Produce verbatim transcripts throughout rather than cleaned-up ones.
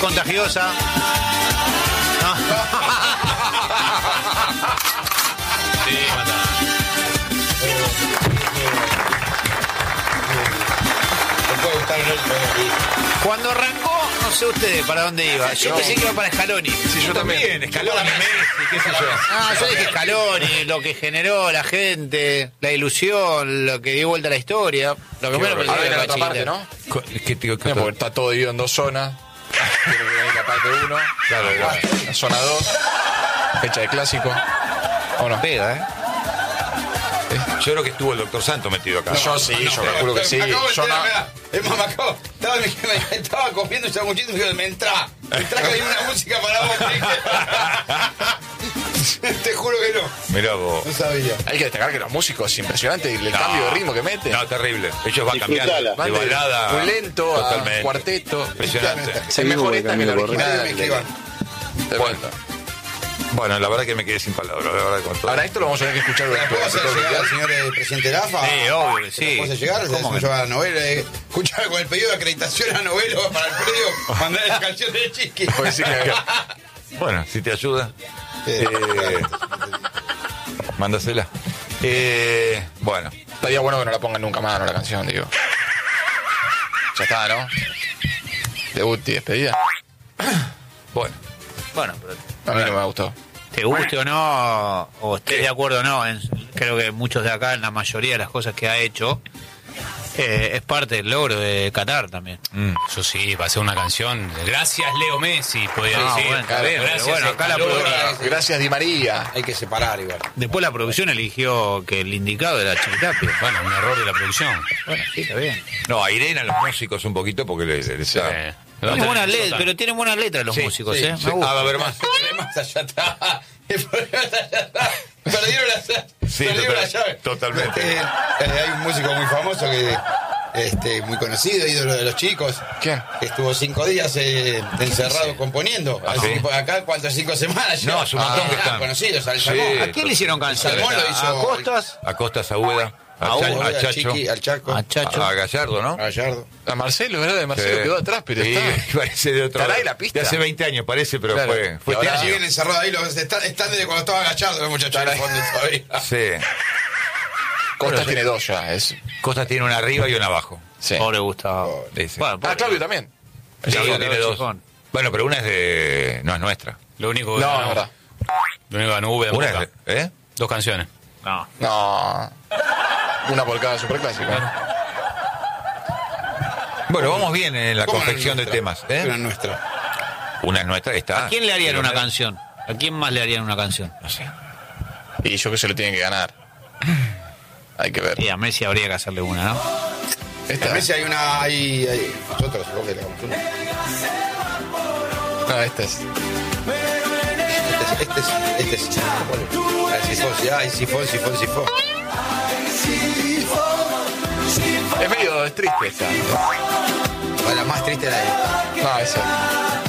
contagiosa. No. Sí, mata. Me puede gustar el otro. Cuando arrancó, no sé ustedes para dónde iba. Yo No. pensé que iba para Scaloni. Sí, yo también. Scaloni, Messi, qué sé yo. Ah, yo dije Scaloni, lo que generó la gente, la ilusión, lo que dio vuelta a la historia. Lo que menos pensé Ahora que viene la era otra parte, Chile. ¿no? Co- ¿Qué, tío, qué No, porque está todo dividido en dos zonas. Tiene que venir la parte uno. Claro, claro. La zona dos. Fecha de clásico. ¿O no? Pega, ¿eh? Yo creo que estuvo el doctor Santos metido acá. Yo sí, yo calculo que sí. Me acabo de Yo no... enterar, mirá. Es más, me acabo. Estaba, me, me- estaba comiendo un sanguchito y me dijo, me entra. Me entra que hay una música para vos. Te, te juro que no. Mirá vos. No sabía. Hay que destacar que los músicos es impresionante el No. cambio de ritmo que meten. No, terrible. Ellos van cambiando de Van de balada. muy lento Totalmente. a cuarteto. Impresionante. Es mejor esta que la Nadie original. me escriban. De vuelta. Bueno, la verdad que me quedé sin palabras. La verdad, con todo. Ahora esto lo vamos a tener que escuchar ¿La durante puedo hacer todo el llegar al día. señor eh, presidente de AFA? Sí, obvio que sí. ¿La puedo hacer llegar? ¿Cómo ¿Cómo que llevar a novela? Eh, escuchar con el pedido de acreditación a novelo para el predio, mandar esa canción de Chiqui. Porque sí que- Bueno, si te ayuda, Eh, eh, mándasela. Eh, bueno, Estaría bueno que no la pongan nunca más, no la canción, digo. Ya está, ¿no? Debut y despedida. bueno. Bueno, pero A mí no me gustó. te guste o no, o estés de acuerdo o no, en- creo que muchos de acá, en la mayoría de las cosas que ha hecho, eh, es parte del logro de Qatar también. Mm. Yo sí, pasé una canción. Gracias, Leo Messi, podía Ah, decir. bueno, está bien, Gracias, pero bueno, acá la Scaloni. prueba- Gracias, Di María. Hay que separar igual. Después la producción eligió que el indicado era Chiquitapia. Bueno, un error de la producción. Bueno, sí, está bien. No, airean los músicos un poquito porque les, les Sí. da- Tiene buenas letras, pero tienen buenas letras los Sí, músicos, sí, ¿eh? Sí, Me gusta. ah, va a haber más. El problema está allá atrás. El problema está allá atrás. Perdieron la, Sí, perdieron total- la llave. totalmente. Eh, eh, hay un músico muy famoso que este muy conocido, ídolo de los chicos. ¿Quién? Que estuvo cinco días eh, encerrado componiendo. Ah, Así sí. que por acá, ¿cuántas? Cinco semanas. No, es un montón que están. Conocidos, al Sí. Salmón. ¿A quién le hicieron canción? Salmón lo hizo- ¿A Costas? A Costa Sagüeda, a, A Cha- Hugo, a al Chacho, Chiqui, al Chaco, A Chacho. a Gallardo, ¿no? a Gallardo. A Marcelo, ¿verdad? De Marcelo Sí. quedó atrás, pero Sí, está. parece de otro. ¿Estará ahí la pista? De hace veinte años parece, pero Claro. fue, fue Y este ahora- año. Siguen encerrados ahí, los están, están desde cuando estaba Gallardo, los muchachos en el fondo todavía. Sí. Costa Bueno, tiene dos ya. Es... Costa tiene una arriba y una abajo. Sí. Pobre Gustavo. Sí, sí. Bueno, Ah, pobre- Claudio también. Sí, Claudio tiene dos. Chicón. Bueno, pero una es de. No es nuestra. Lo único que No, ganó- es verdad. Lo único que ganó V de Una Boca. es de. ¿Eh? Dos canciones. No. No. Una por cada superclásico. Bueno, vamos bien en la ¿Cómo no es confección de nuestra? temas. Una ¿eh? es nuestra. Una es nuestra, está. ¿A quién le harían Pero una no- canción? ¿A quién más le harían una canción? No sé. Y yo que se lo tienen que ganar. Hay que ver. Y a Messi habría que hacerle una, ¿no? Esta. En Messi hay una. Hay, hay, nosotros, supongo que le damos una. No, esta es. Este es. Este es. Este es. ¿Cuál es? El sifón, sí, ay, sifón, sifón, sifón. Es medio es triste esta. La más triste era esta. No, esa.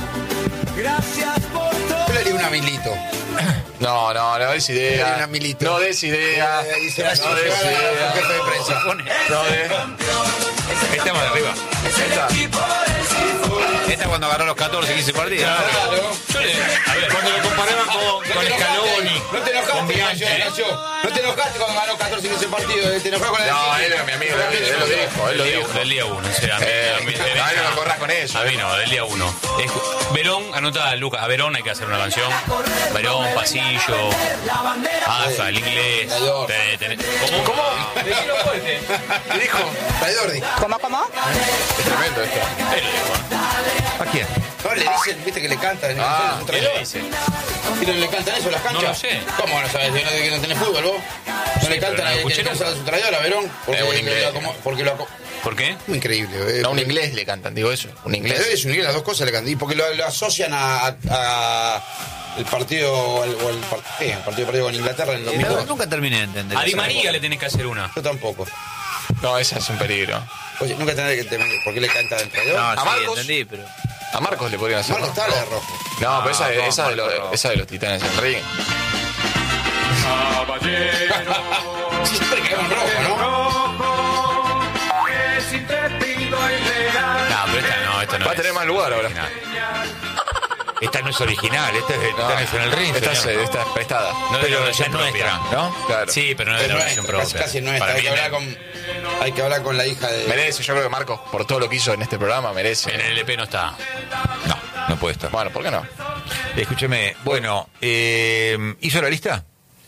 Yo le haría una Milito. No, no, no des Le haría idea. una Milito. No des idea. Eh, y se la No des lleva a idea. la jefe de prensa. No des. Esta más de arriba. Esta. Esta cuando agarró los catorce, quince partidos. Claro. Yo le- a ver, Cuando lo comparaban con, con Scaloni. No te enojaste con la canción. No te enojaste cuando ganó catorce quince partidos. Te enojaste con la No, de él era mi amigo, él, él lo dijo, él lo del día, dijo. del día uno. O sea, a mí- Eh, a mí- no, no lo corras con eso. A mí no, del día uno. Es- Verón, anota a Lucas. A Verón hay que hacer una canción. Verón, Pasillo, Asa, el inglés. Te- te- ¿Cómo? ¿Cómo? ¿Qué dijo? Traidor, dijo. ¿Cómo, cómo? Es tremendo esto. Él lo dijo. ¿A quién? No, le dicen, viste que le cantan. Ah, es un ¿Qué traidor. le dice? ¿Y no le cantan eso a las canchas? No lo sé. ¿Cómo no sabes? ¿Que no, que no tenés fútbol vos? ¿No Sí, le pero cantan no a lo que escuché le cantan a nunca. su traidor, a Verón? Porque, Es un inglés. lo acomo- porque lo aco- ¿Por qué? Muy increíble. Eh, A un inglés le cantan, digo eso. Un Inglés inglés. es un inglés, las dos cosas le cantan. Y porque lo, lo asocian a, a- a el partido o el, o el, par- sí, el partido perdido con Inglaterra en el dos mil No, dos. nunca terminé de entender. A Di eso. María le tenés que hacer una. Yo tampoco. No, esa es un peligro. Oye, nunca tenés que tener. ¿Por qué le canta al traidor? No, ¿A sí, Marcos? entendí, pero... A Marcos le podrían hacer. Marco está la de rojo. No, pero esa, Ah, no, esa, de Marcos, los, no. esa de los titanes en ring. Siempre caemos en rojo, ¿no? No, pero esta no, esta no Va a es. tener más lugar ahora. No. esta no es original, esta es de Titanes en el Ring. Esta es, señor. esta es prestada. No es de la Pero versión es nuestra, propia. ¿no? Claro. Sí, pero no es de Pero la no es, versión casi, propia. casi no está. Para Hay mí que, hablar con, hay que hablar con la hija de... Merece, yo creo que Marcos, por todo lo que hizo en este programa, merece. en el L P no está. No, no puede estar. Bueno, ¿por qué no? Escúcheme, bueno, eh, ¿hizo la lista?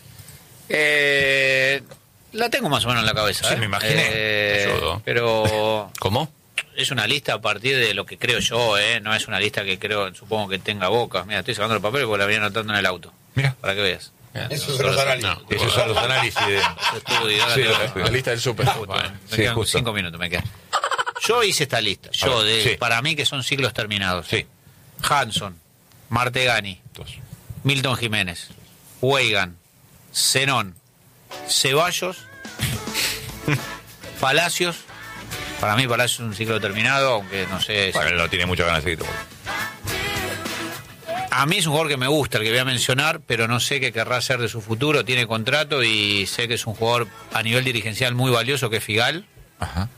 Eh, la tengo más o menos en la cabeza. Sí, ¿eh? me imaginé. Eh, Me ayudó. pero ¿Cómo? es una lista a partir de lo que creo yo, ¿eh? No es una lista que creo, supongo que tenga Boca. Mira, estoy sacando el papel porque la venía anotando en el auto. Mira. Para que veas. Eso es los análisis. No. Esos son los análisis de... Los estudios, ahora Sí, tengo- los- La lista del súper. Bueno, me Sí, quedan justo. cinco minutos, me quedan. Yo hice esta lista. Yo, A ver, de, sí. para mí que son ciclos terminados. Sí. Hanson, Martegani, Dos. Milton Jiménez, Weigan, Zenón, Ceballos, Palacios. Para mí Palacios es un ciclo terminado, aunque no sé... si- Bueno, él no tiene muchas ganas de seguir. A mí es un jugador que me gusta, el que voy a mencionar, pero no sé qué querrá hacer de su futuro. Tiene contrato y sé que es un jugador a nivel dirigencial muy valioso, que es Figal. Ajá.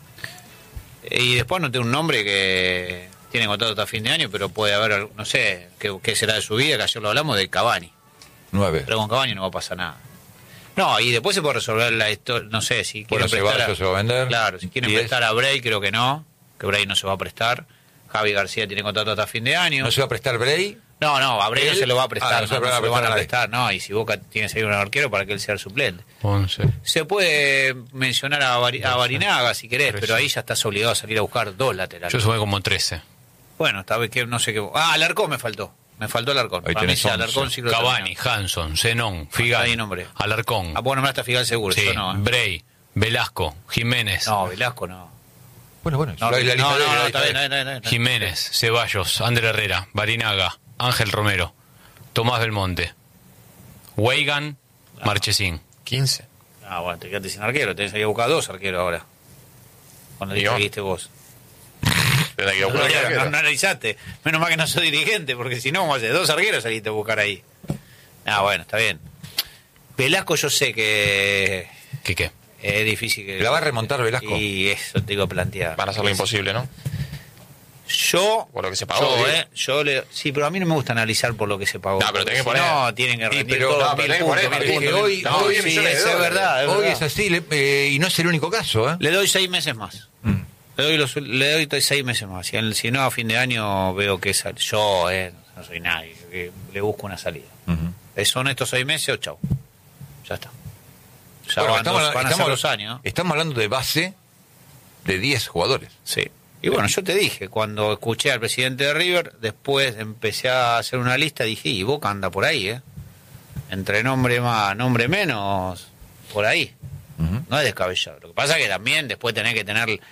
Y después no tengo un nombre que tiene contrato hasta fin de año, pero puede haber, no sé, qué, qué será de su vida, que ayer lo hablamos, de Cavani. Nueve. Pero con Cavani no va a pasar nada. No, y después se puede resolver la historia, no sé, si Bueno, quieren prestar Ceballos se va a vender. Claro, si quieren Diez. prestar a Bray, creo que no, que Bray no se va a prestar. Javi García tiene contrato hasta fin de año. ¿No se va a prestar Bray? No, no, a Bray no ¿Él? se lo va a prestar, Ah, no se no, lo van no a se lo van a prestar a prestar, no, y si Boca tiene que seguir un arquero para que él sea el suplente. once. Se puede mencionar a, Bari- a Barinaga si querés, pero ahí ya estás obligado a salir a buscar dos laterales. Yo sumé como trece. Bueno, esta vez que no sé qué. Ah, Alarcón me faltó. Me faltó Alarcón. Ahí Para mí tenés sí, once. Alarcón sí lo Cavani, terminó. Hanson, Zenón, Figal, Ahí nombre. Alarcón. Ah, vos nombraste a Figal seguro, Sí, yo no. ¿eh? Bray, Velasco, Jiménez, No, Velasco no. Bueno, bueno. No, la- no, la lista no, de- no, la está lista bien, de- está bien, está bien. Jiménez, Ceballos, Ander Herrera, Barinaga, Ángel Romero, Tomás Belmonte, Weigan, Marchesín. quince. Ah, bueno, te quedaste sin arquero. Tenés que buscar dos arqueros ahora. Cuando Y yo. dijiste vos. Tendrá que No, buscar no, arquero. no analizaste. Menos mal que no soy dirigente, porque si no, vamos a hacer dos arqueros saliste a buscar ahí. Ah, bueno, está bien. Velasco yo sé que ¿Qué qué? es difícil que... ¿La va a remontar Velasco? Y eso te digo plantear. Van a hacer lo imposible, ¿no? Yo, Por lo que se pagó, yo, digo. eh, yo le, sí, pero a mí no me gusta analizar por lo que se pagó. No, pero tenés que porque si poner. No, tienen que Sí, rendir pero- todos no, mil pero tenés que puntos, poner, mil Es puntos, que mil- hoy, no, hoy sí, millones de eso es dólares. verdad, es Hoy verdad. es así, le- eh, y no es el único caso, ¿eh? Le doy seis meses más. Mm. Le doy, los, le doy seis meses más. Si, el- si no, a fin de año veo que sal- yo eh, no soy nadie, que le busco una salida. Ujú. Eh, ¿Son estos seis meses o chau? Ya está. Ya Bueno, van, dos- van a ser estamos- dos años. estamos hablando de base de diez jugadores. Sí. Y bueno, yo te dije, cuando escuché al presidente de River, después empecé a hacer una lista, dije, y Boca anda por ahí, ¿eh? Entre nombre más, nombre menos, por ahí. Ujú. No es descabellado. Lo que pasa es que también después tenés que tener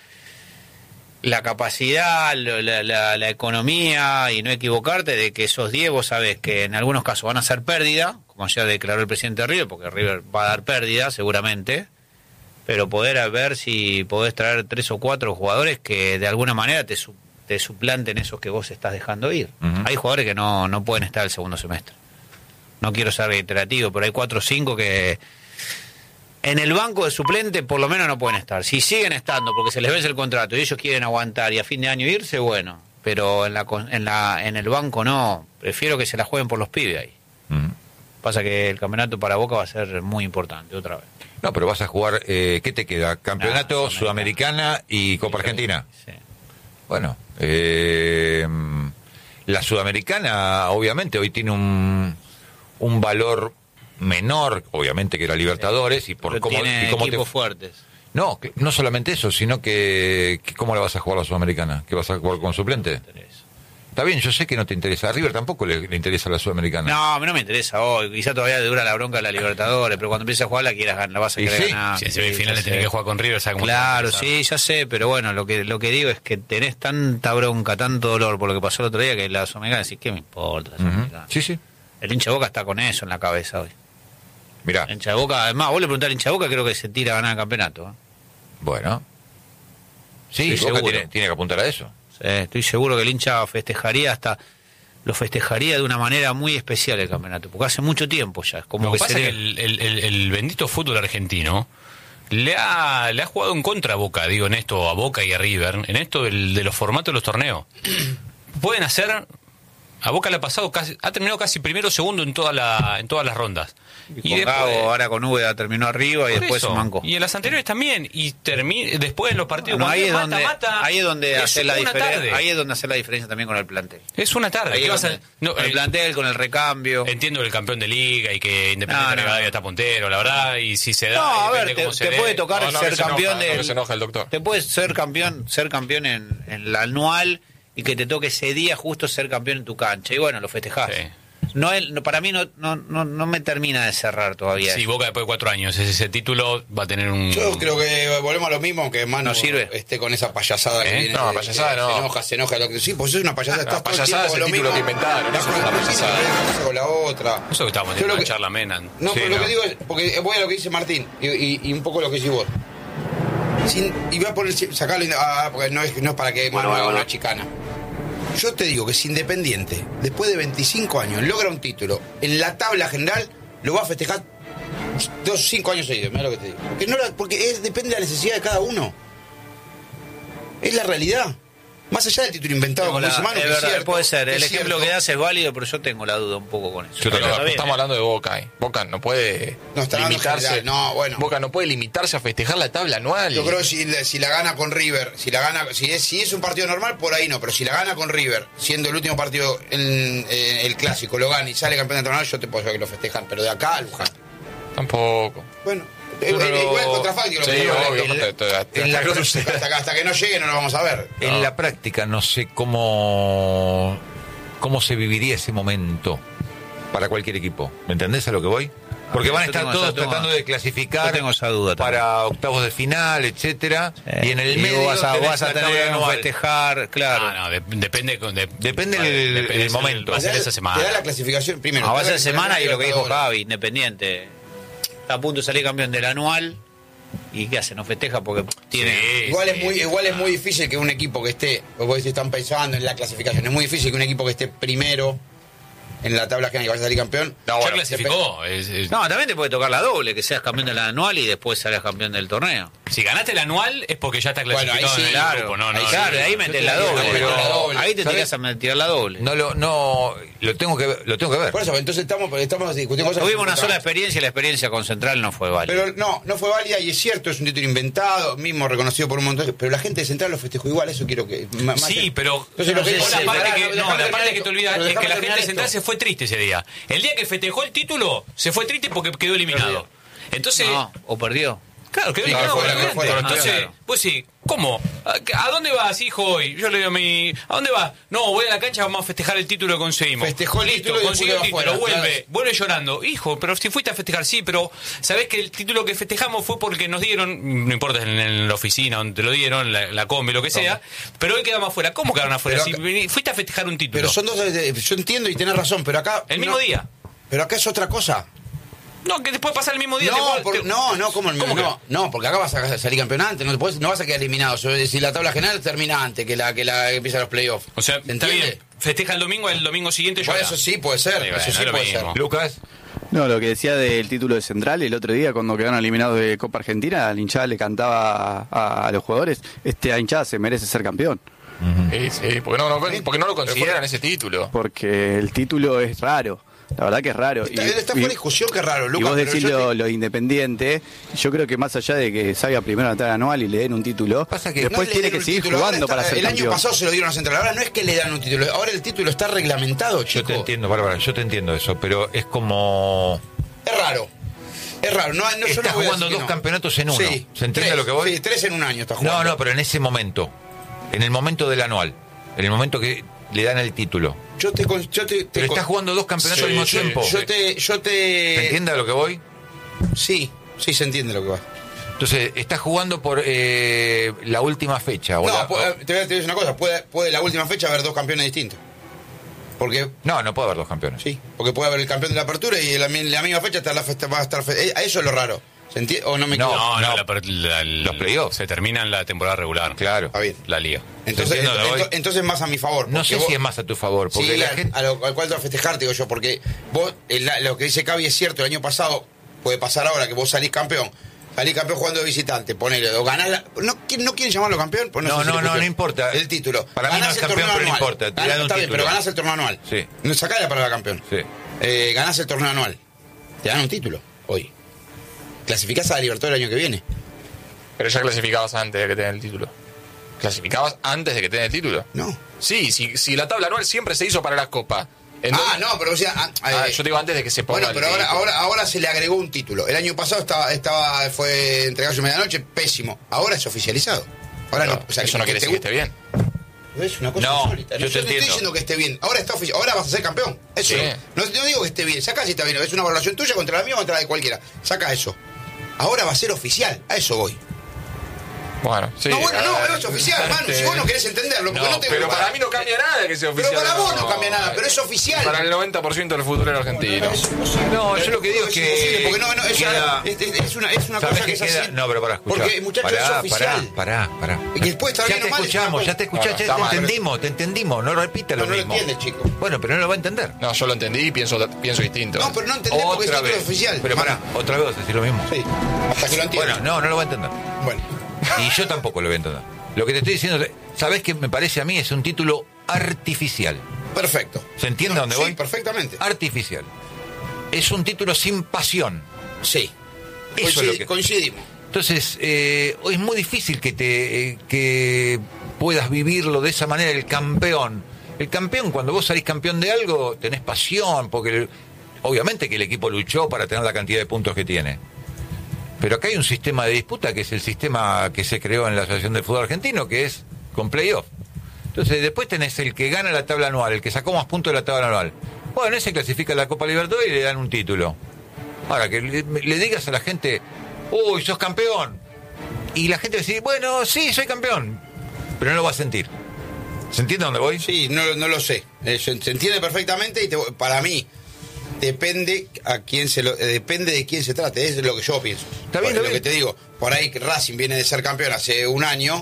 la capacidad, lo- la, la- la economía y no equivocarte de que esos diez vos sabés que en algunos casos van a ser pérdida, como ya declaró el presidente de River, porque River va a dar pérdida seguramente, pero poder ver si podés traer tres o cuatro jugadores que de alguna manera te, su- te suplanten esos que vos estás dejando ir. Ujú. Hay jugadores que no, no pueden estar el segundo semestre. No quiero ser reiterativo, pero hay cuatro o cinco que en el banco de suplente por lo menos no pueden estar. Si siguen estando porque se les vence el contrato y ellos quieren aguantar y a fin de año irse, bueno, pero en la con- en la en el banco no. Prefiero que se la jueguen por los pibes ahí. Ujú. Pasa que el campeonato para Boca va a ser muy importante otra vez. No, pero vas a jugar, eh, ¿qué te queda? Campeonato Ah, Sudamericana y Copa Argentina. Sí. Bueno, eh, la Sudamericana obviamente hoy tiene un, un valor menor, obviamente, que la Libertadores y por Pero cómo, tiene y cómo te- equipos fuertes. No, que- no solamente eso, sino que, que ¿cómo la vas a jugar la Sudamericana? ¿Que vas a jugar con suplente? Está bien, yo sé que no te interesa. A River tampoco le, le interesa la Sudamericana. No, a mí no me interesa hoy. Quizá todavía dura la bronca de la Libertadores, pero cuando empieces a jugar la quieras ganar, la vas a Y querer sí. ganar. Si en Sí, semifinales ya tenés sé. que jugar con River, ¿sabes cómo te Claro, va a empezar? sí, ya sé, pero bueno, lo que lo que digo es que tenés tanta bronca, tanto dolor por lo que pasó el otro día que la Sudamericana decís, ¿qué me importa la Ujú. Sudamericana? Sí, sí. El hincha de Boca está con eso en la cabeza hoy. Mirá, El hincha de Boca, además, vos le preguntás al hincha de Boca, creo que se tira a ganar el campeonato. ¿eh? bueno. Sí, Estoy Boca seguro. tiene, tiene que apuntar a eso. Sí, estoy seguro que el hincha festejaría hasta lo festejaría de una manera muy especial el campeonato, porque hace mucho tiempo ya, es como Lo que que pasa se es que el, el- el- el bendito fútbol argentino le ha, le ha jugado en contra a Boca, digo, en esto, a Boca y a River, en esto del- de los formatos de los torneos. Pueden hacer A Boca le ha pasado casi, ha terminado casi primero o segundo en toda la, en todas las rondas. Y, y con Gago, ahora con Úbeda terminó arriba y Por después eso. se mancó. Y en las anteriores también. Y termi- después en los partidos Bueno, cuando ahí, es mata, donde, mata, ahí es donde es hacer la una diferencia. tarde. Ahí es donde hacer la diferencia también con el plantel. Es una tarde. Ahí ¿Qué es vas a- donde- no, con el eh, plantel, con el recambio. Entiendo el campeón de liga y que Independiente No, no, Rivadavia no. está puntero, la verdad, y si se da, No, a depende ver, te, cómo se te dé. puede tocar No, no, ser que se campeón enoja, no, del- que se enoja el doctor. Te puedes ser campeón, ser campeón en, en la anual y que te toque ese día justo ser campeón en tu cancha. Y bueno, lo festejás. Sí. No, es- no, para mí no, no, no, no me termina de cerrar todavía. Sí, eso. Boca después de cuatro años, ese, ese título va a tener un... Yo creo que volvemos a lo mismo, que Manu No sirve. esté con esa payasada que ¿Eh? viene. No, de- payasada que no. Se enoja, se enoja. Lo que, sí, pues es una payasada. La Estás todo el payasada tiempo es el con lo título mismo. que inventaron, Estás eso con es la una payasada. una cosa con la otra. Eso que estábamos Yo en lo una que- charla Menan. No, Sí, pero lo no. que digo es, porque voy a lo que dice Martín y, y, y un poco lo que decís vos. Sin, y voy a poner, sacarlo, ah, porque no es, no es para que Manu haga una chicana. Yo te digo que si Independiente, después de veinticinco años, logra un título en la tabla general, lo va a festejar dos, cinco años seguidos. Mira lo que te digo. Porque, no la- porque es, depende de la necesidad de cada uno. Es la realidad. Más allá del título inventado, Tengo como la- dice Manu, es que es verdad, cierto, puede ser. que El es ejemplo cierto. que das es válido, pero yo tengo la duda un poco con eso. Yo también. Pero está Pero bien, estamos ¿eh? hablando de Boca, ¿eh? Boca no puede No, está hablando limitarse. general, no, bueno. Boca no puede limitarse a festejar la tabla anual. Yo creo que si, si la gana con River, si la gana, si es, si es un partido normal, por ahí no, pero si la gana con River, siendo el último partido en, en el clásico, lo gana y sale campeón internacional, yo te puedo decir que lo festejan, pero de acá a Luján. Tampoco. Bueno, Pero- es, es igual contrafáctico lo Sí, que digo, obvio. en la- te- te- te- en la- te- hasta, que- hasta que no llegue no lo vamos a ver. En la práctica no sé cómo, cómo se viviría ese momento para cualquier equipo. ¿Me entendés a lo que voy? Porque van a Yo estar tengo todos esa duda. tratando de clasificar Yo tengo esa duda también. para octavos de final, etcétera. Eh, y en el y medio vas a, tenés vas a la tabla tener un anual. festejar, claro. Ah, no, de- depende con- de- Depende vale, del- depende del ese- momento. Va a ser Te da- esa Te da semana. la clasificación primero. No, va a te da ser la semana y lo que dijo Libertadores. Javi, Independiente está a punto de salir campeón del anual y ¿qué hace? No festeja porque tiene... Sí, Igual sí. es muy igual es muy difícil que un equipo que esté, vos decís, están pensando en la clasificación, es muy difícil que un equipo que esté primero en la tabla general y vaya a salir campeón. No, Ya bueno, clasificó. es- es- No, también te puede tocar la doble, que seas campeón del anual y después salgas campeón del torneo. Si ganaste el anual es porque ya estás Bueno, clasificado ahí sí, en el Claro, grupo. No, no, ahí, no, claro, no. ahí metes la te digo, doble. pero- la doble. Ahí te ¿Sabes? tirás a meter la doble. No lo, no, lo tengo que ver, lo tengo que ver. Por eso, entonces estamos, estamos discutiendo cosas. Tuvimos una que- sola experiencia y la experiencia con Central no fue válida. Pero no, no fue válida y es cierto, es un título inventado, mismo reconocido por un montón de... Pero la gente de Central lo festejó igual, eso quiero que... ma- más Sí, que- pero Entonces, lo que no sé la si- parte pará, que, déjame no, la terminar parte que esto, te olvidas pero es que déjame la gente terminar de Central esto. se fue triste ese día. El día que festejó el título, se fue triste porque quedó eliminado. Entonces, No, o perdió. claro, quedó Sí, eliminado. fuera, obviamente. fuera, Entonces, claro. pues sí, ¿cómo? ¿A, a dónde vas, hijo, hoy? Yo le digo a mi... ¿A dónde vas? No, voy a la cancha, vamos a festejar el título que conseguimos. Festejó el Listo, título y consiguió el después título, quedó afuera, vuelve, claro. vuelve llorando. Hijo, pero si fuiste a festejar, sí, pero sabés que el título que festejamos fue porque nos dieron, no importa en, en la oficina donde te lo dieron, la, la combi, lo que sea, pero hoy quedamos afuera. ¿Cómo quedaron afuera? Pero Si acá- vení- fuiste a festejar un título. Pero son dos... eh, Yo entiendo y tenés razón, pero acá... El mismo no- día. Pero acá es otra cosa. No, que después pasa el mismo día. No, te- por- te- no, no, como el ¿Cómo que no, no, porque acá vas a salir campeón antes, no, te podés- no vas a quedar eliminado. Si la tabla general termina antes que la que la que empiezan los playoffs. O sea, ¿Se está entiende? bien, festeja el domingo, el domingo siguiente Por llora. eso sí puede ser, Sí, eso bueno, sí es lo puede ser. mismo. Lucas, No, lo que decía del título de Central el otro día cuando quedaron eliminados de Copa Argentina, la hinchada le cantaba a, a los jugadores, este hinchada se merece ser campeón, Sí, sí, porque no, no, porque no lo consideran ese título. porque el título es raro, la verdad que es raro. Está, está fuera de discusión que es raro, y Lucas. vos pero decís yo lo, te- lo independiente, yo creo que más allá de que salga primero a la tabla anual y le den un título, Pasa que después no le tiene dieron que un seguir título, ahora jugando está- para ser el campeón. año pasado se lo dieron a Central, ahora no es que le dan un título, ahora el título está reglamentado, yo chico. te entiendo, Bárbara, yo te entiendo eso, pero es como... Es raro. Es raro. No, no, yo Estás no voy a jugando decir que dos no. campeonatos en uno. Sí, ¿Se entiende tres, lo que voy? Sí, tres en un año está jugando. No, no, pero en ese momento, en el momento del anual, en el momento que le dan el título. Yo te... con- Yo te, te Pero con- estás jugando dos campeonatos Sí, al mismo sí, tiempo. Yo te... Yo te... ¿Se entiende a lo que voy? Sí, sí se entiende lo que va. Entonces, estás jugando por eh, la última fecha. O No, la- puede- te voy a te voy a decir una cosa, puede, puede la última fecha haber dos campeones distintos. Porque, no, no puede haber dos campeones. sí, porque puede haber el campeón de la apertura y en la, mi- la misma fecha estar la festa, va a estar fe- eh, a eso es lo raro. ¿Se entiende? ¿O no me No, equivoco? No, no, no. la per- la- la- Los playoffs. se termina en la temporada regular. Claro. Está bien. La liga. Entonces, entiendo lo que ento- voy. entonces más a mi favor. No porque sé vos- si es más a tu favor, porque Sí, la a, gente... a lo al cual te vas a festejar, te digo yo, porque vos, el- la- lo que dice Cavi es cierto, el año pasado, puede pasar ahora que vos salís campeón, salís campeón jugando de visitante, ponele, o ganás la, no, no quieren llamarlo campeón, pues no, No, sé si no, le no, no importa. el título. Para mí no Ganás es el campeón, torneo pero no anual. importa, te Ganás- dan un está bien, título. pero ganás el torneo anual. Sí. No sacás la palabra campeón. Sí. Eh, ganás el torneo anual. Te dan un título hoy. Clasificás a la Libertadores el año que viene. Pero ya clasificabas antes de que tenga el título. ¿Clasificabas antes de que tenga el título? No. Sí, si, si la tabla anual siempre se hizo para la Copa. Entonces- Ah, no, pero o sea, ah, Ah, eh, yo te digo antes de que se ponga bueno, el pero ahora, título. ahora, ahora se le agregó un título. El año pasado estaba, estaba fue entregado a medianoche, pésimo. Ahora es oficializado. Ahora no, No, o sea, eso no quiere decir que esté bien. Es una cosa No, insólita. yo te no estoy entiendo. diciendo que esté bien. Ahora está ofici- ahora vas a ser campeón. Eso. Sí. No, no digo que esté bien. Saca si está bien. Es una valoración tuya contra la mía o contra la de cualquiera. Saca eso. Ahora va a ser oficial. A eso voy. Bueno, sí. no, bueno, no, ah, no es oficial, Manu. Si vos no querés entenderlo, porque No, no, te Pero para mí no cambia nada que sea oficial. Pero para o vos no cambia nada, pero es oficial. Para el noventa por ciento del futbolero argentino. No, yo lo que digo es que imposible, porque no, no, es, queda- es, es- es una, es una ¿Sabés cosa que qué es queda? así. No, pero pará, escuchá. Porque, muchachos, Pará, es oficial. Pará, pará, pará. Y que después está Ya bien te o mal, escuchamos, es ya te una- escuchamos, Bueno, ya está te mal. entendimos, te entendimos, no repita lo No, no lo mismo. entiende, chico. Bueno, pero no lo va a entender. No, yo lo entendí y pienso, pienso distinto. No, pero no entendés porque es Otra título vez. oficial. Pero pará, otra vez vas a decir lo mismo. Sí, hasta que lo entienda. Bueno, no, no lo va a entender. Bueno. Y yo tampoco lo voy a entender. Lo que te estoy diciendo, ¿sabés qué me parece a mí? Es un título artificial. Perfecto. ¿Se entiende No, a dónde sí, voy? perfectamente. Artificial. Es un título sin pasión. Sí. Eso es Coincidi- lo que- Coincidimos. Entonces, eh, es muy difícil que te eh, que puedas vivirlo de esa manera, el campeón. El campeón, cuando vos salís campeón de algo, tenés pasión, porque el- obviamente que el equipo luchó para tener la cantidad de puntos que tiene. Pero acá hay un sistema de disputa que es el sistema que se creó en la Asociación del Fútbol Argentino, que es con playoff. Entonces, después tenés el que gana la tabla anual, el que sacó más puntos de la tabla anual. Bueno, ese clasifica a la Copa Libertadores y le dan un título. Ahora, que le, le digas a la gente, uy, sos campeón. Y la gente va a decir, bueno, sí, soy campeón. Pero no lo va a sentir. ¿Se entiende a dónde voy? Sí, no, no lo sé. Eh, se, se entiende perfectamente y te- para mí depende a quién se lo, eh, depende de quién se trate. Es lo que yo pienso. Está bien, Porque está lo bien. que te digo, por ahí que Racing viene de ser campeón hace un año,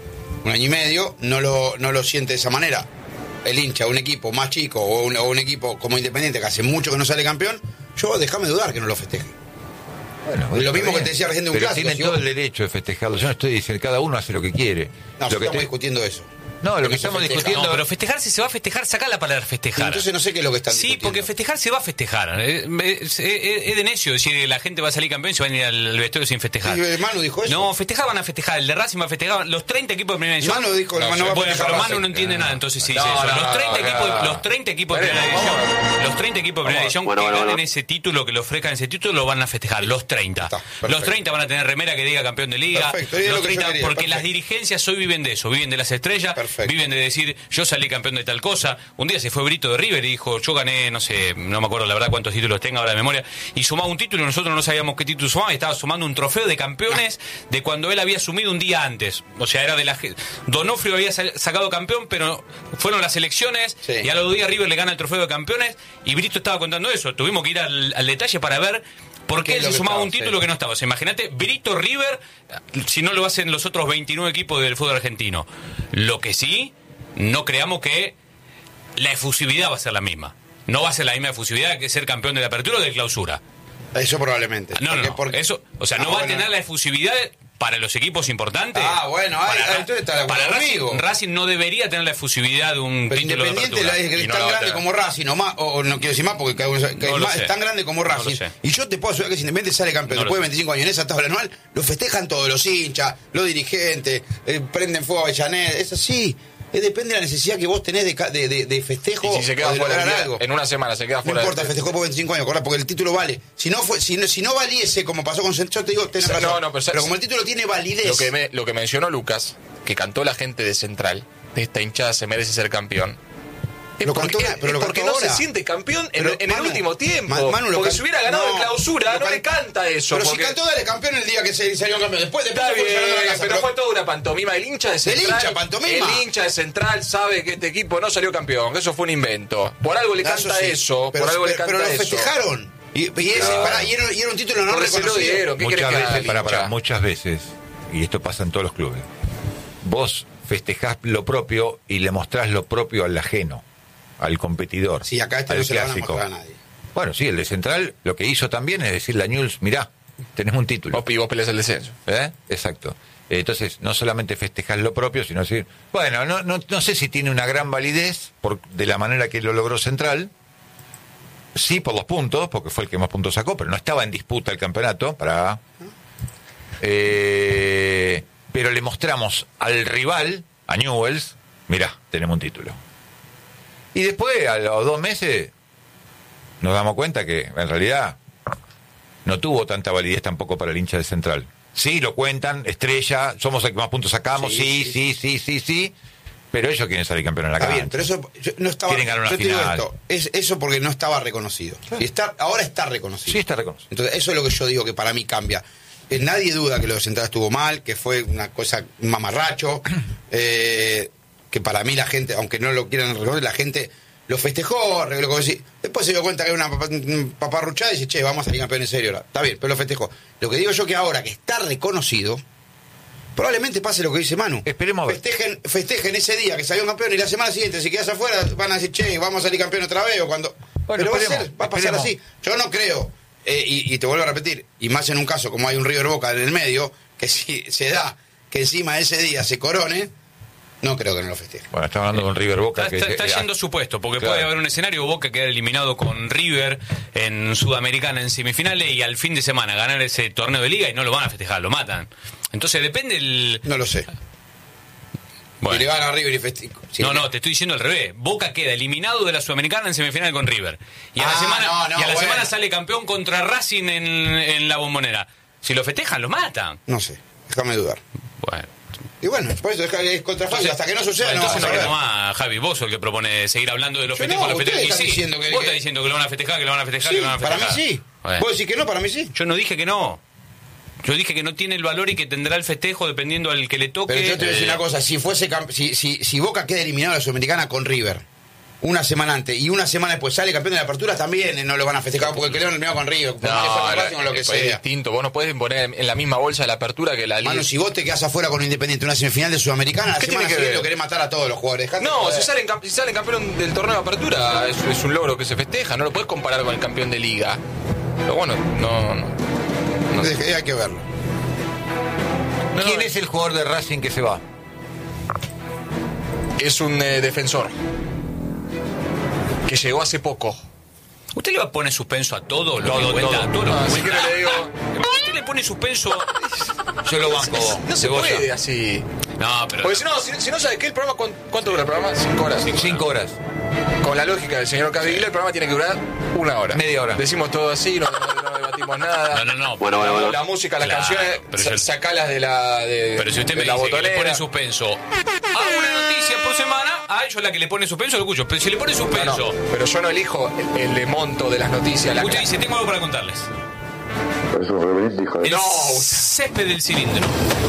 un año y medio, no lo, no lo siente de esa manera. El hincha, un equipo más chico o un, o un equipo como Independiente que hace mucho que no sale campeón, yo déjame dudar que no lo festeje. Bueno, Lo está mismo que bien. te decía recién de un Pero clásico, tienen si todo vos- el derecho de festejarlo. Yo no estoy diciendo, cada uno hace lo que quiere. No, lo si que estamos te- discutiendo eso. No, lo que no se estamos festeja. discutiendo... No, pero festejar, si se va a festejar, saca la palabra festejar. Entonces no sé qué es lo que están Sí, discutiendo. porque festejar se va a festejar. Es, es- es- es de necio decir que la gente va a salir campeón y se van a ir al vestuario sin festejar. Sí, Manu dijo eso. No, festejar van a festejar. El de Racing va a festejar. Los treinta equipos de primera división. Manu dijo, no, Manu va a bueno, festejar pero Racing. Manu no entiende nada, entonces sí No, dice eso. no, Los treinta no, equipos, no. los treinta equipos de primera Vamos, división, los treinta equipos de primera división Bueno, que bueno, ganen bueno. ese título, que le ofrezcan ese título, lo van a festejar. Los treinta. Está, perfecto. Los treinta van a tener remera que diga campeón de liga. Perfecto, es lo Los que yo treinta, quería, porque perfecto. las dirigencias hoy viven de eso, viven de las estrellas, Perfecto. viven de decir yo salí campeón de tal cosa. Un día se fue Brito de River y dijo, yo gané, no sé, no me acuerdo la verdad cuántos títulos tenga ahora de memoria, y sumaba un título y nosotros no sabíamos qué título sumaba, y estaba sumando un trofeo de campeones de cuando él había asumido un día antes. O sea, era de la... Donofrio había sal- sacado campeón, pero fueron las elecciones, Sí. y a los dos días River le gana el trofeo de campeones, y Brito estaba contando eso. Tuvimos que ir al, al detalle para ver por ¿Qué qué es él lo se que sumaba estaba? un título Sí. que no estaba. O sea, imagínate, Brito River, si no lo hacen los otros veintinueve equipos del fútbol argentino. Lo que sí, no creamos que la efusividad va a ser la misma. No va a ser la misma efusividad que ser campeón de la apertura o de clausura. Eso probablemente. No, no, Porque- no. porque- Eso, o sea, Ah, no va bueno. a tener la efusividad para los equipos importantes. Ah, bueno, ahí- Para ahí Ra- entonces está de acuerdo para Racing, conmigo. Racing no debería tener la efusividad de un Pero título de Independiente apertura. la- es, Y no tan la va a grande tener. como Racing, o más, o, o no quiero decir más porque cada uno sabe que No es, lo más- sé. es tan grande como No lo Racing. sé. Y yo te puedo asegurar que si Independiente sale campeón No lo después de sé. veinticinco años en esa tabla anual, lo festejan todos los hinchas, los dirigentes, eh, prenden fuego a Avellaneda. Es así. Eh, depende de la necesidad que vos tenés de, ca- de, de, de festejo Y si se queda o de fuera lograr el día- algo. en una semana se queda No fuera. importa, del- festejó por veinticinco años, acordá, porque el título vale. Si no fue, si no, si no valiese como pasó con Centro, yo te digo, tenés No, razón. no, pero pero, sa- como el título tiene validez. Lo que, me- lo que mencionó Lucas, que cantó la gente de Central, de esta hinchada se merece ser campeón. Es Lo porque, cantó- es pero lo porque cantó no se ahora. siente campeón en, Pero, en Manu, el último tiempo. Ma- Manu, lo porque can- si hubiera ganado no, en clausura, lo no can- le canta eso. Pero porque... si cantó dale campeón el día que se salió campeón. Después, después Está se fue bien, llorando a la casa, pero, fue toda una pantomima. El hincha de Central. hincha, pantomima. El hincha de Central sabe que este equipo no salió campeón, que eso fue un invento. Por algo le Eso canta sí. eso, Pero, por algo le pero- canta pero lo eso. festejaron. Y, y, ese, Claro. pará, y, era, y era un título no Porque se lo reconocido. dieron. ¿Qué Muchas querés que haga veces, el para, para, hincha? muchas veces, y esto pasa en todos los clubes, vos festejás lo propio y le mostrás lo propio al ajeno, al competidor, Sí, acá este al no se lo van a clásico. mostrar a nadie. Bueno, sí, el de Central lo que hizo también es decirle a Newell's, mirá, tenés un título. Vos, y vos peleas el descenso. ¿Eh? Exacto. Entonces, no solamente festejas lo propio, sino decir, bueno, no, no, no sé si tiene una gran validez por, de la manera que lo logró Central. Sí, por los puntos, porque fue el que más puntos sacó, pero no estaba en disputa el campeonato. Para, eh, pero le mostramos al rival, a Newell's, mirá, tenemos un título. Y después, a los dos meses, nos damos cuenta que en realidad no tuvo tanta validez tampoco para el hincha de Central. Sí, lo cuentan, estrella, somos el que más puntos sacamos, sí, sí, sí, sí, sí, sí, pero ellos quieren salir campeón en la Está cancha. bien, pero eso yo, no estaba. Quieren ganar una yo te digo final. esto, es eso porque no estaba reconocido. Y está, ahora está reconocido. Sí, está reconocido. Entonces, eso es lo que yo digo que para mí cambia. Eh, nadie duda que lo de Central estuvo mal, que fue una cosa, un mamarracho, eh, que para mí la gente, aunque no lo quieran reconocer, la gente lo festejó, arregló como decir. Después se dio cuenta que era una papa- paparruchada y dice, che, vamos a salir campeón en serio ahora. Está bien, pero lo festejó. Lo que digo yo que ahora que está reconocido, probablemente pase lo que dice Manu. Esperemos a ver. Festejen, festejen ese día que salió campeón y la semana siguiente, si quedas afuera, van a decir, che, vamos a salir campeón otra vez o cuando. Bueno, pero va a, esperemos, ser, va a pasar esperemos. así. Yo no creo, eh, y, y te vuelvo a repetir, y más en un caso como hay un River Boca en el medio, que si se da que encima de ese día se corone, no creo que no lo festeje. Bueno, estamos hablando con River Boca. Está, que, está- está eh, yendo supuesto, porque claro. puede haber un escenario, Boca quedar eliminado con River en Sudamericana en semifinales y al fin de semana ganar ese torneo de liga y no lo van a festejar, lo matan. Entonces depende el... No lo sé. Bueno. Y le van a River y festejan. No, no, te estoy diciendo al revés. Boca queda eliminado de la Sudamericana en semifinal con River. Y a la Ah, semana, no, no, y a la bueno. semana sale campeón contra Racing en, en la Bombonera. Si lo festejan, lo matan. No sé, déjame dudar. Bueno. Y bueno, por eso es contrafácil, hasta que no suceda, no entonces vamos a no ver. más, Javi, vos sos el que propone seguir hablando de los Yo festejos. no, los festejos. ustedes Y están sí, diciendo que- vos que- estás diciendo que lo van a festejar, que lo van a festejar, Sí, que lo van a para festejar. mí sí. Bueno. ¿Vos decís que no? Para mí sí. Yo no dije que no. Yo dije que no tiene el valor y que tendrá el festejo dependiendo al que le toque. Pero yo te voy a decir Eh, una cosa, si fuese camp- si, si, si Boca queda eliminado de la Sudamericana con River, una semana antes, y una semana después sale campeón de la apertura, también eh, no lo van a festejar porque quedaron eliminados con River, porque No, le fue la- Racing o lo que es sea. distinto. Vos no podés poner en la misma bolsa la apertura que la liga. Mano, si vos te quedás afuera con Independiente una semifinal de Sudamericana, la ¿Qué semana tiene que siguiente ver? lo querés matar a todos los jugadores. Dejate No, joder. si salen, camp- si salen campeón del torneo de apertura es, es un logro que se festeja. No lo podés comparar con el campeón de liga. Pero bueno, no... no, no sé. Deje- hay que verlo. No, ¿Quién no, es el jugador de Racing que se va? Es un eh, defensor que llegó hace poco. ¿Usted le va a poner suspenso a todo lo Todo, que cuenta? todo. A todo lo No, que si cuenta? quiere le digo- ¿Usted le pone suspenso? Yo lo banco. vos, No se Cebolla. puede así. No, pero... Porque si no, si, si no sabe qué, el programa, ¿cuánto, cuánto dura el programa? Cinco horas. Cinco horas. Con la lógica del señor Caviglia, el programa tiene que durar una hora. Media hora. Decimos todo así, no, no, no debatimos nada. No, no, no. Bueno, bueno, bueno. La música, las Claro, canciones, pero sa- yo- sacalas de la de, Pero si usted de me la dice que le botonera. pone suspenso a una noticia por semana, a ellos la que le pone suspenso lo escucho. Pero si le pone No, suspenso, no, pero yo no elijo el, el de monto de las noticias. La usted dice, tengo algo para contarles. Es un reverente hijo de... El No. césped del cilindro.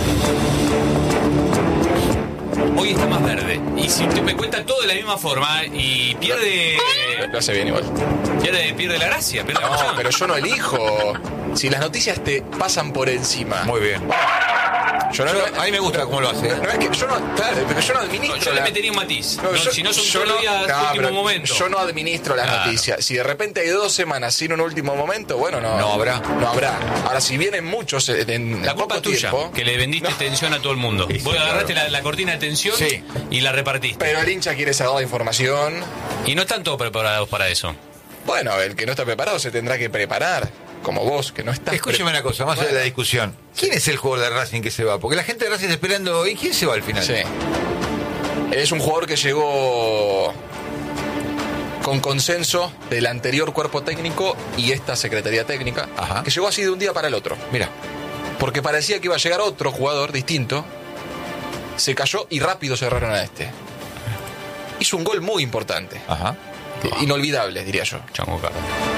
Hoy está más verde. Y si usted me cuenta todo de la misma forma y pierde. Lo hace bien igual. Pierde, pierde la gracia, pierde la No, emoción. pero yo no elijo. Si las noticias te pasan por encima. Muy bien. Yo no, Yo- a mí me gusta cómo lo hace. No, es que yo no, claro, pero yo no administro. No, yo le la- metería un matiz. No, No, yo- si no son yo todos los no- días no, último pero momento. Yo no administro las Claro. noticias. Si de repente hay dos semanas sin un último momento, bueno, no. No habrá. No habrá. Ahora, si vienen muchos en, en La culpa poco es tuya, tiempo, que le vendiste No. tensión a todo el mundo. Sí, sí, Vos agarraste claro. la, la cortina de tensión Sí. y la repartiste. Pero el hincha quiere esa toda información. Y no están todos preparados para eso. Bueno, el que no está preparado se tendrá que preparar. Como vos, que no estás Escúcheme pre- una cosa, más allá de la discusión. ¿Quién es el jugador de Racing que se va? Porque la gente de Racing está esperando. ¿Y quién se va al final? Sí. Es un jugador que llegó con consenso del anterior cuerpo técnico y esta secretaría técnica, Ajá. que llegó así de un día para el otro. Mira. Porque parecía que iba a llegar otro jugador distinto, se cayó y rápido cerraron a este. Hizo un gol muy importante, Ajá. inolvidable, diría yo. Chango Carlos.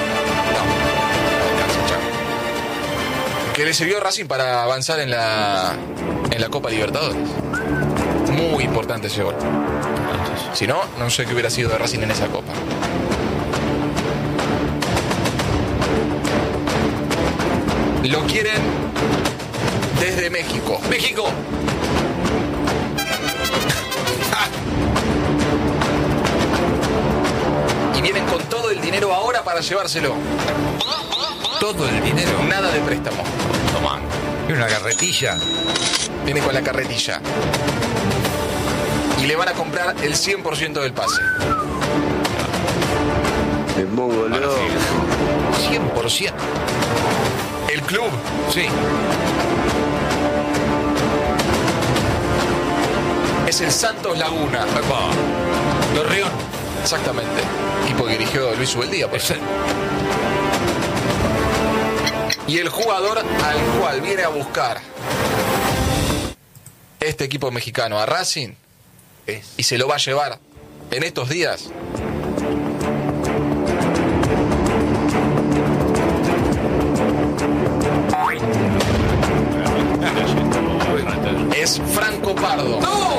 Que le sirvió a Racing para avanzar en la, en la Copa Libertadores. Muy importante ese gol. Si no, no sé qué hubiera sido de Racing en esa Copa. Lo quieren desde México. México. Y vienen con todo el dinero ahora para llevárselo. Todo el dinero. Nada de préstamo. Tomá. Y una carretilla. Viene con la carretilla. Y le van a comprar el cien por ciento del pase. Es muy boludo. cien por ciento. El club Sí. es el Santos Laguna. Los Rion. Exactamente. Equipo que dirigió Luis Ubeldía. Por Ese- Y el jugador al cual viene a buscar este equipo mexicano a Racing es- y se lo va a llevar en estos días es Franco Pardo.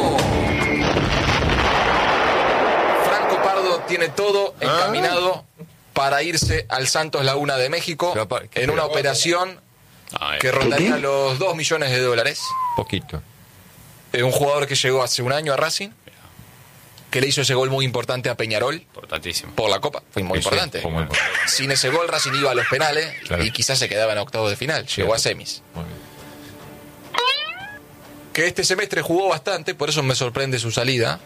Franco Pardo tiene todo encaminado para irse al Santos Laguna de México Pero, pa- en una operación Ay, que rondaría los dos millones de dólares. Poquito. Eh, un jugador que llegó hace un año a Racing, que le hizo ese gol muy importante a Peñarol importantísimo. por la Copa. Fue muy Sí, importante. fue muy importante. Sin ese gol, Racing iba a los penales Claro. y quizás se quedaba en octavos de final. Llegó a semis. Muy bien. Que este semestre jugó bastante, por eso me sorprende su salida.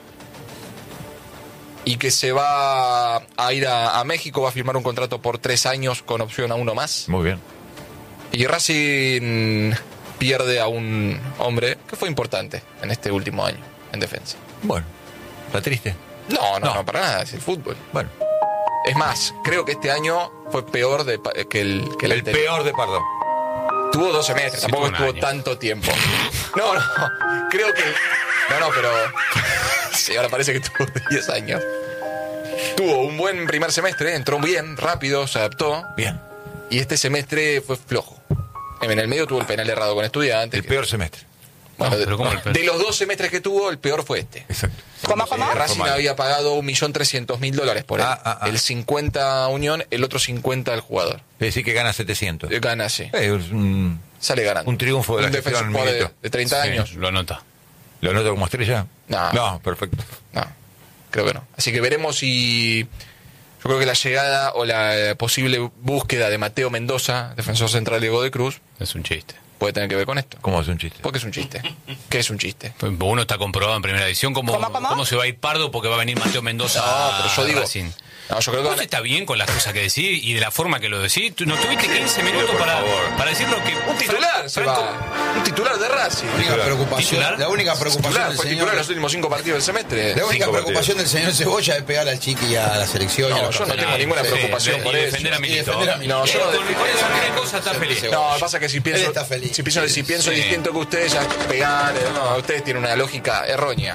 Y que se va a ir a, a México, va a firmar un contrato por tres años con opción a uno más. Muy bien. Y Racing pierde a un hombre que fue importante en este último año en defensa. Bueno. ¿Está triste? No, no, no, No. para nada, es el fútbol. Bueno. Es más, creo que este año fue peor de, pa- que el que el, El anterior. peor de Pardo. Tuvo dos semestres, Sí, tampoco tuvo un estuvo año. tanto tiempo. No, no, creo que... No, no, pero... Sí, ahora parece que tuvo diez años. Tuvo un buen primer semestre, entró bien, rápido, se adaptó. Bien. Y este semestre fue flojo. En el medio tuvo el penal errado con Estudiantes. El peor semestre. Bueno, No, pero ¿cómo el de, peor? de los dos semestres que tuvo, el peor fue este. Exacto. ¿Cómo, cómo? Eh, Racing mal. había pagado un millón trescientos mil dólares por él. Ah, ah, ah. El cincuenta a Unión, el otro cincuenta al jugador. Es decir, que gana setecientos. Eh, Gana, sí. Eh, es un, Sale ganando. un triunfo de la Un defensor gestión, de, Milito. de treinta Sí, años. lo anota. ¿Lo noto como estrella? No. No, perfecto. No, creo que no. Así que veremos si... Yo creo que la llegada o la eh, posible búsqueda de Mateo Mendoza, defensor central de Godoy Cruz, Es un chiste. puede tener que ver con esto. ¿Cómo es un chiste? Porque es un chiste. ¿Qué es un chiste? Uno está comprobado en primera edición. ¿Cómo, ¿Cómo, cómo? cómo se va a ir Pardo? Porque va a venir Mateo Mendoza No, pero yo a digo... Racing. No, yo creo que... ¿Vos van a- está bien con las cosas que decís y de la forma que lo decís? Tú- Nos tuviste quince minutos por para, favor. para decir lo que... Un titular se Franco- va. Un titular de Racing. La única preocupación, ¿Titular? la única preocupación Titular, del fue señor, titular en los últimos cinco partidos del semestre. la única Cinco preocupación del señor Cebolla es pegarle al Chiqui y a la selección. y a No, los yo no tengo profesionales. ninguna Sí, preocupación sí, por y eso. defender a Y Milito. defender a Milito. No, yo no Con- defiendo- con esa cantidad de cosas está feliz. Sí, No, pasa que si pienso, Él está feliz. si pienso, si pienso Sí. distinto que ustedes, ya pegar, eh, no, ustedes tienen una lógica errónea.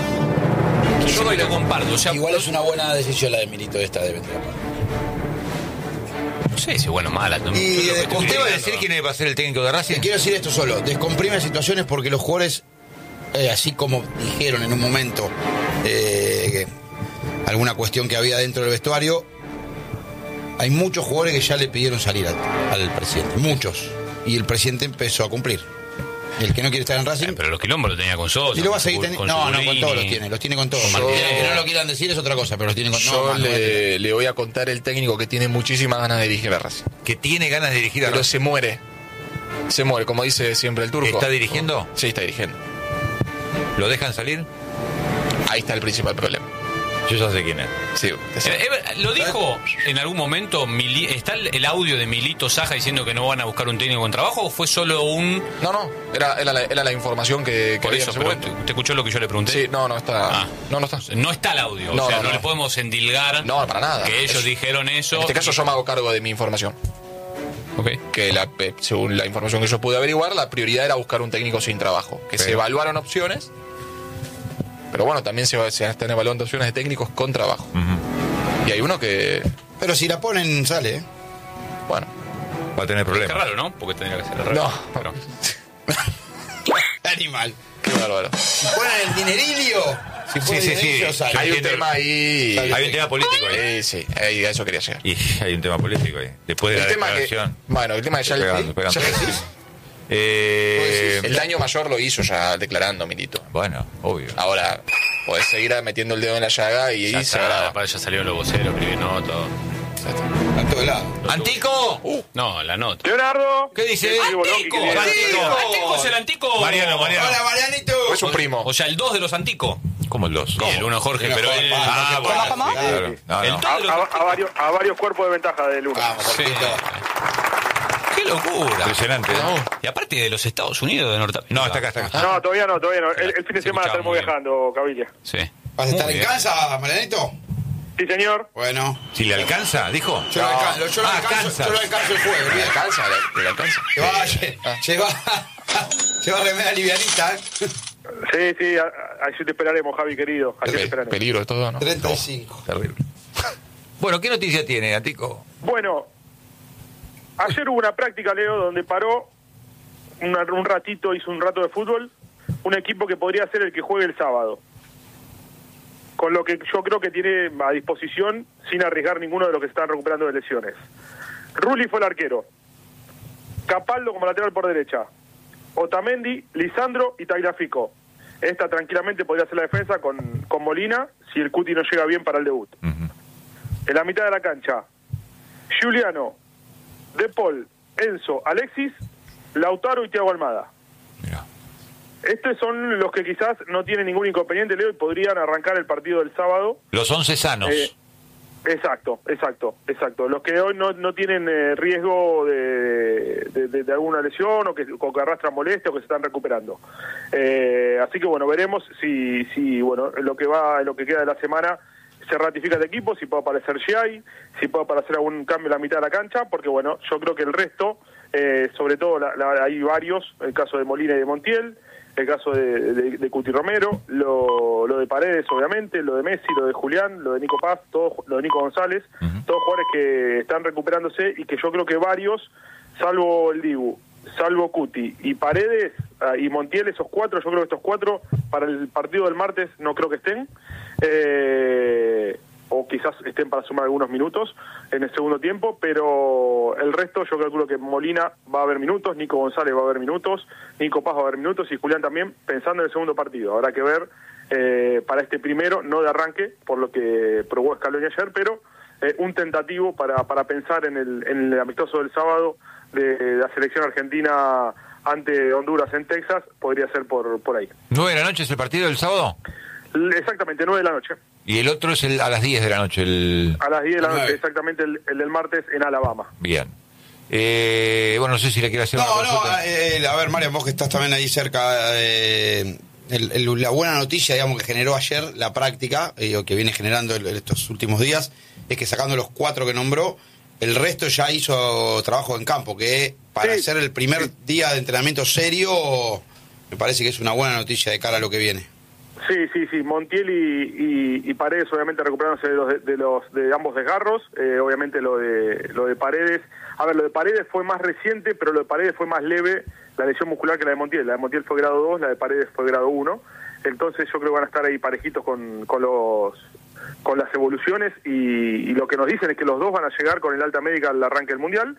Yo bailo con Pardo. O sea, Igual es una buena decisión la de Milito esta de vender a Pardo. No sé si bueno o mala. no- Y, yo lo que eh, estoy ¿Usted va a criticando- decir quién va a ser el técnico de Racing? Te quiero decir esto solo, descomprime situaciones porque los jugadores, eh, así como dijeron en un momento eh, que alguna cuestión que había dentro del vestuario, hay muchos jugadores que ya le pidieron salir al, al presidente, muchos, y el presidente empezó a cumplir. El que no quiere estar en Racing, Eh, pero los quilombos lo tenía con Sosa. y lo va a con seguir Zul- teniendo. con No, no, con Zuliani. todos los tiene, los tiene con todos. Yo- Que no lo quieran decir es otra cosa, pero los tiene con Yo no, Manuel. le, le voy a contar el técnico que tiene muchísimas ganas de dirigir a Racing. Que tiene ganas de dirigir a Pero Racing. se muere. Se muere, como dice siempre el turco. ¿Está dirigiendo? Sí, está dirigiendo. ¿Lo dejan salir? Ahí está el principal problema. Yo ya sé quién es. Sí, que sí. Eh, eh, lo dijo en algún momento, Mili- ¿está el, el audio de Milito Saja diciendo que no van a buscar un técnico con trabajo o fue solo un... No, no, era, era, la, era la información que, que Por había eso, en ese pero momento. ¿te, te escuchó lo que yo le pregunté? Sí, no, no está. Ah. No, no está. No está el audio, No, o sea, no, no, no. le podemos endilgar No, para nada. que ellos Es- dijeron eso. En este caso yo me hago cargo de mi información. Ok. Que la, eh, según la información que yo pude averiguar, la prioridad era buscar un técnico sin trabajo. Que se Pero- evaluaron opciones, pero bueno, también se, va- se están evaluando opciones de técnicos con trabajo. Y hay uno que, Pero si la ponen, sale, ¿eh? bueno, Va a tener Qué problemas. raro, ¿no? Porque tendría que ser raro. No. Pero- Animal. qué bárbaro. Si ponen el dinerillo, si Sí, ponen sí, el sí. dinerillo, sale. Hay un entiendo. tema ahí. Hay un tema político ahí. Eh, sí, ahí a eso quería llegar. Y hay un tema político ahí. Después de El la tema que, declaración. bueno, el tema que ya, Pegan- pegan ya- todos. Eh, el daño mayor lo hizo ya declarando Milito. bueno, obvio. Ahora podés seguir metiendo el dedo en la llaga y Ya, ahí se está, verá. aparte ya salieron los voceros, escribiendo todo. Tanto ¡Antico! Uh, no, la nota. Leonardo. ¿Qué dice? ¡Antico! ¡Antico! ¡Antico es el Antico! Mariano, Mariano. Hola, Marianito. Es un primo. O sea, el dos de los Antico. ¿Cómo el dos? Sí, el uno Jorge, El pero uno él... Jorge. Ah, ¿Cómo, bueno. cómo? Claro. No, El no. dos A, de los a- Antico. a varios, a varios cuerpos de ventaja del uno. Vamos, Sí. Jorgito. ¡Qué locura! Impresionante, ¿no? Y aparte de los Estados Unidos de Norteamérica. No, está acá, está acá. No, todavía no, todavía no. El, el fin de Se semana escuchaba estaremos muy bien. viajando, Cabilia. Sí. ¿Vas a estar Muy en bien. casa, Marianito? Sí, señor. Bueno. Si le alcanza, dijo. Yo lo alcanzo, yo lo Ah, alcanzo, alcanzas. yo lo alcanzo el jueves. ¿Le Mira. alcanza? ¿Le, le alcanza? Lleva, lle- lleva, lleva remera livianita, ¿eh? Sí, sí, a- a- allí te esperaremos, Javi, querido. Allí te Pe- esperaremos. peligro de todo, ¿no? treinta y cinco. Terrible. Bueno, ¿qué noticia tiene, Antico? Bueno, ayer hubo una práctica, Leo, donde paró una- un ratito, hizo un rato de fútbol, un equipo que podría ser el que juegue el sábado. Con lo que yo creo que tiene a disposición sin arriesgar ninguno de los que se están recuperando de lesiones. Rulli fue el arquero. Capaldo como lateral por derecha. Otamendi, Lisandro y Tagliafico. Esta tranquilamente podría ser la defensa con, con Molina si el Cuti no llega bien para el debut. En la mitad de la cancha, Giuliano, De Paul, Enzo, Alexis, Lautaro y Thiago Almada. Mirá. Estos son los que quizás no tienen ningún inconveniente, Leo, y podrían arrancar el partido del sábado. Los once sanos. Eh, exacto, exacto, exacto. Los que hoy no, no tienen eh, riesgo de, de, de- de alguna lesión o que, o que arrastran molestia o que se están recuperando. Eh, así que bueno, veremos si, si bueno, en lo que va, en lo que queda de la semana se ratifica el equipo, si puede aparecer Giai, si puede aparecer algún cambio en la mitad de la cancha, porque bueno, yo creo que el resto, eh, sobre todo la, la- hay varios, el caso de Molina y de Montiel, el caso de, de, de Cuti Romero, lo, lo de Paredes obviamente, lo de Messi, lo de Julián, lo de Nico Paz, todo, lo de Nico González, todos jugadores que están recuperándose y que yo creo que varios, salvo el Dibu, salvo Cuti y Paredes ah, y Montiel, esos cuatro, yo creo que estos cuatro para el partido del martes no creo que estén, eh, o quizás estén para sumar algunos minutos en el segundo tiempo, pero el resto yo calculo que Molina va a haber minutos, Nico González va a haber minutos, Nico Paz va a haber minutos y Julián también, pensando en el segundo partido. Habrá que ver eh, para este primero, no de arranque, por lo que probó Scaloni ayer, pero eh, un tentativo para, para pensar en el, en el amistoso del sábado de la selección argentina ante Honduras en Texas, podría ser por, por ahí. ¿Nueve de la noche es el partido del sábado? L- Exactamente, nueve de la noche. Y el otro es el, a las diez de la noche. El... A las diez de la nueve. noche, exactamente el, el del martes en Alabama. Bien. Eh, bueno, no sé si le quiere hacer No, una no, consulta. eh, a ver, Mario, vos que estás también ahí cerca, eh, el- el- la buena noticia, digamos, que generó ayer la práctica, eh, o que viene generando el- estos últimos días, es que sacando los cuatro que nombró, el resto ya hizo trabajo en campo, que para Sí. ser el primer día de entrenamiento serio, me parece que es una buena noticia de cara a lo que viene. Sí, sí, sí, Montiel y, y, y Paredes obviamente recuperándose de los de, de los de ambos desgarros, eh, obviamente lo de lo de Paredes, a ver, lo de Paredes fue más reciente, pero lo de Paredes fue más leve la lesión muscular que la de Montiel, la de Montiel fue grado dos, la de Paredes fue grado uno, entonces yo creo que van a estar ahí parejitos con, con los con las evoluciones y, y lo que nos dicen es que los dos van a llegar con el alta médica al arranque del Mundial.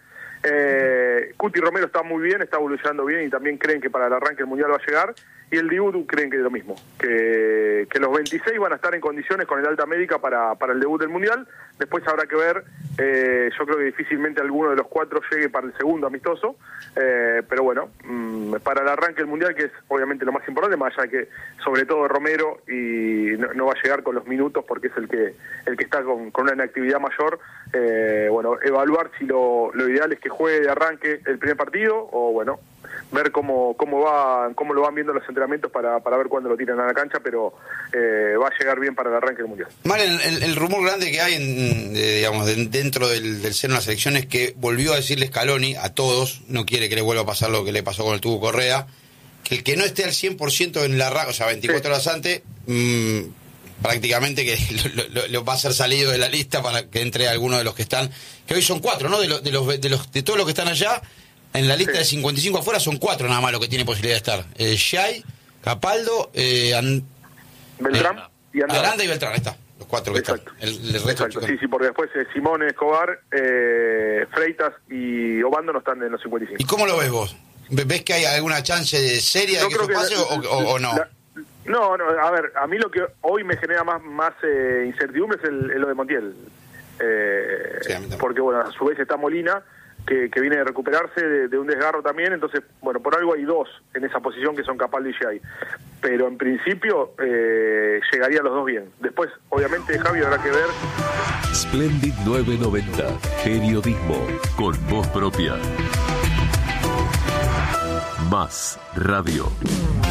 Eh, Cuti Romero está muy bien, está evolucionando bien y también creen que para el arranque del Mundial va a llegar. Y el Dibu creen que es lo mismo, que, que los veintiséis van a estar en condiciones con el alta médica para, para el debut del Mundial. Después habrá que ver, eh, yo creo que difícilmente alguno de los cuatro llegue para el segundo amistoso, eh, pero bueno, mmm, para el arranque del Mundial, que es obviamente lo más importante, más allá de que sobre todo Romero y no, no va a llegar con los minutos porque es el que el que está con, con una inactividad mayor, eh, bueno, evaluar si lo, lo ideal es que juegue de arranque el primer partido o bueno, ver cómo cómo va cómo lo van viendo los entrenamientos para, para ver cuándo lo tiran a la cancha, pero eh, va a llegar bien para el arranque del Mundial. Marian, el, el rumor grande que hay en, de, digamos, de- dentro del, del seno de la selección es que volvió a decirle Scaloni a todos, no quiere que le vuelva a pasar lo que le pasó con el Tubo Correa, que el que no esté al cien por ciento en la ra- o sea, veinticuatro horas antes, mmm, prácticamente que lo, lo- lo va a ser salido de la lista para que entre alguno de los que están, que hoy son cuatro, ¿no? De, los de, los, de, los, de todos los que están allá, en la lista Sí. de cincuenta y cinco afuera son cuatro nada más los que tienen posibilidad de estar. Eh, Giai, Capaldo, eh, An- Beltrán y Andrade. Aranda y Beltrán, ahí está, los cuatro que Exacto. están. El, el resto Exacto, chicos. sí, sí, porque después eh, Simón Escobar, eh, Freitas y Obando no están en los cincuenta y cinco. ¿Y cómo lo ves vos? ¿Ves que hay alguna chance seria de Yo que creo eso pase la- o, o- o no? la- no, no, a ver, a mí lo que hoy me genera más más eh, incertidumbre es el, el lo de Montiel. Eh, Sí, a mí también. porque, bueno, a su vez está Molina, que, que viene de recuperarse de, de un desgarro también, entonces, bueno, por algo hay dos en esa posición que son Capaldi y Giai. Pero en principio eh, llegarían los dos bien. Después, obviamente, Javi, habrá que ver. Splendid nueve noventa, periodismo con voz propia. Más radio.